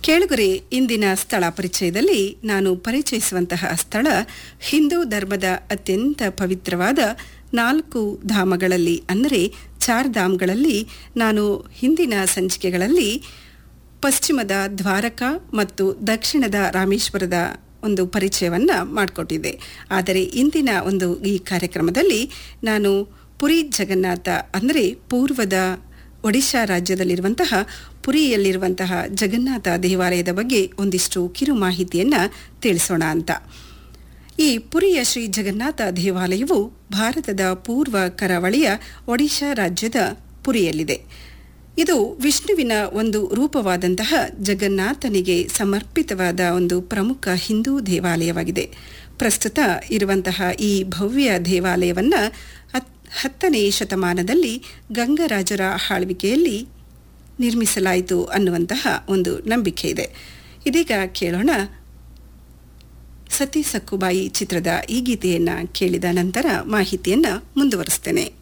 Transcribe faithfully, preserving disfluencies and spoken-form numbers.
ಕೇಳುಗರೆ, ಇಂದಿನ ಸ್ಥಳ ಪರಿಚಯದಲ್ಲಿ ನಾನು ಪರಿಚಯಿಸುವಂತಹ ಸ್ಥಳ ಹಿಂದೂ ಧರ್ಮದ ಅತ್ಯಂತ ಪವಿತ್ರವಾದ ನಾಲ್ಕು ಧಾಮಗಳಲ್ಲಿ ಅಂದರೆ ಚಾರ್ ಧಾಮ್ಗಳಲ್ಲಿ ನಾನು ಹಿಂದಿನ ಸಂಚಿಕೆಗಳಲ್ಲಿ ಪಶ್ಚಿಮದ ದ್ವಾರಕಾ ಮತ್ತು ದಕ್ಷಿಣದ ರಾಮೇಶ್ವರದ ಒಂದು ಪರಿಚಯವನ್ನು ಮಾಡಿಕೊಟ್ಟಿದ್ದೆ. ಆದರೆ ಇಂದಿನ ಒಂದು ಈ ಕಾರ್ಯಕ್ರಮದಲ್ಲಿ ನಾನು ಪುರಿ ಜಗನ್ನಾಥ ಅಂದರೆ ಪೂರ್ವದ ಒಡಿಶಾ ರಾಜ್ಯದಲ್ಲಿರುವಂತಹ ಪುರಿಯಲ್ಲಿರುವಂತಹ ಜಗನ್ನಾಥ ದೇವಾಲಯದ ಬಗ್ಗೆ ಒಂದಿಷ್ಟು ಕಿರು ಮಾಹಿತಿಯನ್ನು ತಿಳಿಸೋಣ ಅಂತ. ಈ ಪುರಿಯ ಶ್ರೀ ಜಗನ್ನಾಥ ದೇವಾಲಯವು ಭಾರತದ ಪೂರ್ವ ಕರಾವಳಿಯ ಒಡಿಶಾ ರಾಜ್ಯದ ಪುರಿಯಲ್ಲಿದೆ. ಇದು ವಿಷ್ಣುವಿನ ಒಂದು ರೂಪವಾದಂತಹ ಜಗನ್ನಾಥನಿಗೆ ಸಮರ್ಪಿತವಾದ ಒಂದು ಪ್ರಮುಖ ಹಿಂದೂ ದೇವಾಲಯವಾಗಿದೆ. ಪ್ರಸ್ತುತ ಇರುವಂತಹ ಈ ಭವ್ಯ ದೇವಾಲಯವನ್ನು ಹತ್ತನೇ ಶತಮಾನದಲ್ಲಿ ಗಂಗರಾಜರ ಆಳ್ವಿಕೆಯಲ್ಲಿ ನಿರ್ಮಿಸಲಾಯಿತು ಅನ್ನುವಂತಹ ಒಂದು ನಂಬಿಕೆ ಇದೆ. ಇದೀಗ ಕೇಳೋಣ ಸತಿ ಸಕ್ಕುಬಾಯಿ ಚಿತ್ರದ ಈ ಗೀತೆಯನ್ನು ಕೇಳಿದ ನಂತರ ಮಾಹಿತಿಯನ್ನು ಮುಂದುವರಿಸ್ತೇನೆ.